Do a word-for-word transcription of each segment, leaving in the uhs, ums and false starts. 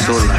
sol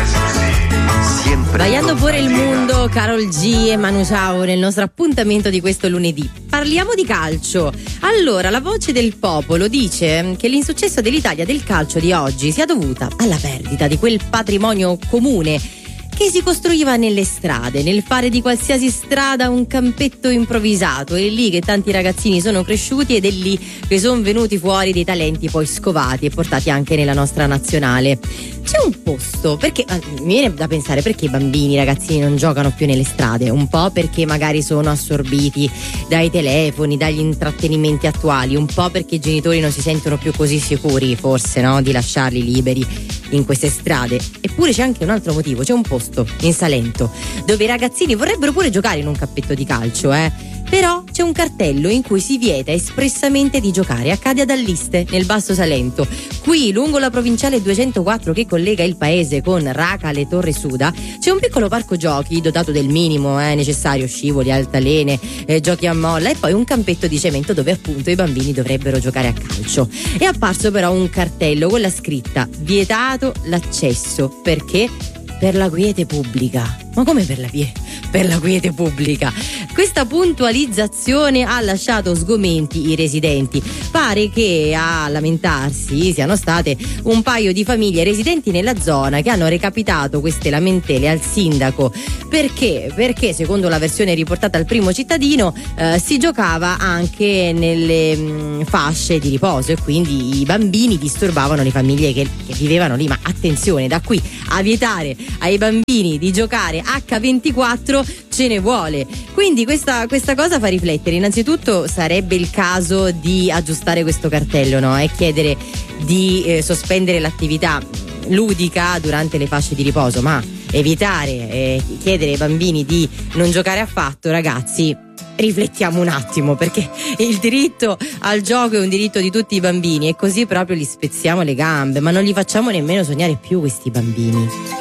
siempre. Sbagliando pure il mondo, Karol G e Manu Chao nel nostro appuntamento di questo lunedì. Parliamo di calcio. Allora, la voce del popolo dice che l'insuccesso dell'Italia del calcio di oggi sia dovuta alla perdita di quel patrimonio comune che si costruiva nelle strade, nel fare di qualsiasi strada un campetto improvvisato. È lì che tanti ragazzini sono cresciuti ed è lì che sono venuti fuori dei talenti poi scovati e portati anche nella nostra nazionale. C'è un posto, perché mi viene da pensare perché i bambini, i ragazzini non giocano più nelle strade, un po' perché magari sono assorbiti dai telefoni, dagli intrattenimenti attuali, un po' perché i genitori non si sentono più così sicuri, forse, no, di lasciarli liberi in queste strade. Eppure c'è anche un altro motivo, c'è un posto in Salento dove i ragazzini vorrebbero pure giocare in un campetto di calcio, eh però c'è un cartello in cui si vieta espressamente di giocare. Accade ad Alliste, nel Basso Salento. Qui, lungo la provinciale duecentoquattro che collega il paese con Racale e Torre Suda, c'è un piccolo parco giochi dotato del minimo eh, necessario, scivoli, altalene, eh, giochi a molla e poi un campetto di cemento dove appunto i bambini dovrebbero giocare a calcio. È apparso però un cartello con la scritta vietato l'accesso perché per la quiete pubblica. Ma come per la quiete? Per la quiete pubblica. Questa puntualizzazione ha lasciato sgomenti i residenti. Pare che a lamentarsi siano state un paio di famiglie residenti nella zona che hanno recapitato queste lamentele al sindaco. Perché? Perché secondo la versione riportata al Primo Cittadino eh, si giocava anche nelle mh, fasce di riposo e quindi i bambini disturbavano le famiglie che, che vivevano lì. Ma attenzione, da qui a vietare ai bambini di giocare acca ventiquattro ce ne vuole. Quindi questa, questa cosa fa riflettere. Innanzitutto sarebbe il caso di aggiustare questo cartello, no? E chiedere di eh, sospendere l'attività ludica durante le fasce di riposo, ma evitare e eh, chiedere ai bambini di non giocare affatto, ragazzi, riflettiamo un attimo, perché il diritto al gioco è un diritto di tutti i bambini e così proprio li spezziamo le gambe, ma non li facciamo nemmeno sognare più questi bambini.